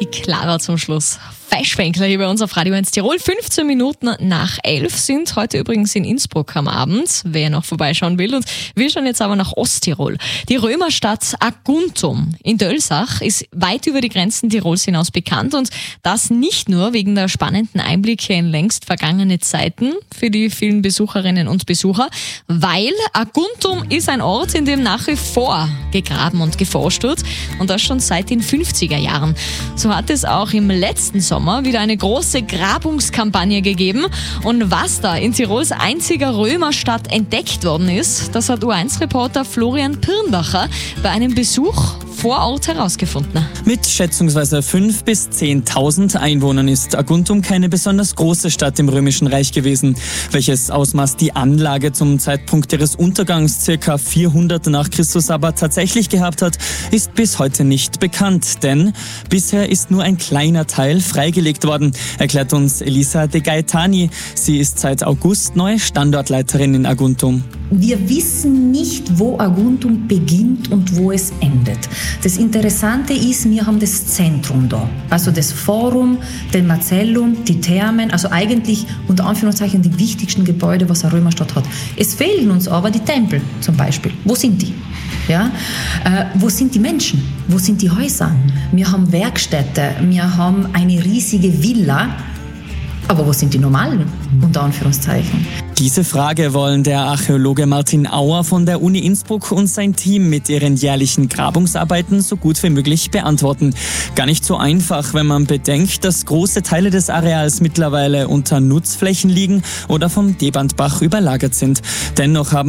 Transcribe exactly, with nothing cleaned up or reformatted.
die Clara zum Schluss. Feischbänkler hier bei uns auf Radio eins Tirol. fünfzehn Minuten nach elf sind heute übrigens in Innsbruck am Abend, wer noch vorbeischauen will. Und wir schauen jetzt aber nach Osttirol. Die Römerstadt Aguntum in Dölsach ist weit über die Grenzen Tirols hinaus bekannt. Und das nicht nur wegen der spannenden Einblicke in längst vergangene Zeiten für die vielen Besucherinnen und Besucher, weil Aguntum ist ein Ort, in dem nach wie vor gegraben und geforscht wird. Und das schon seit den fünfziger Jahren. So hat es auch im letzten Sommer wieder eine große Grabungskampagne gegeben. Und was da in Tirols einziger Römerstadt entdeckt worden ist, das hat U eins Reporter Florian Pirnbacher bei einem Besuch vor Ort herausgefunden. Mit schätzungsweise fünftausend bis zehntausend Einwohnern ist Aguntum keine besonders große Stadt im Römischen Reich gewesen. Welches Ausmaß die Anlage zum Zeitpunkt ihres Untergangs ca. vierhundert nach Christus aber tatsächlich gehabt hat, ist bis heute nicht bekannt. Denn bisher ist nur ein kleiner Teil freigelegt worden, erklärt uns Elisa De Gaetani. Sie ist seit August neue Standortleiterin in Aguntum. Wir wissen nicht, wo Aguntum beginnt und wo es endet. Das Interessante ist, wir haben das Zentrum da, also das Forum, den Macellum, die Thermen, also eigentlich unter Anführungszeichen die wichtigsten Gebäude, was eine Römerstadt hat. Es fehlen uns aber die Tempel zum Beispiel. Wo sind die? Ja? Äh, wo sind die Menschen? Wo sind die Häuser? Wir haben Werkstätte, wir haben eine riesige Villa. Aber wo sind die normalen, unter Anführungszeichen? Diese Frage wollen der Archäologe Martin Auer von der Uni Innsbruck und sein Team mit ihren jährlichen Grabungsarbeiten so gut wie möglich beantworten. Gar nicht so einfach, wenn man bedenkt, dass große Teile des Areals mittlerweile unter Nutzflächen liegen oder vom Debandbach überlagert sind. Dennoch haben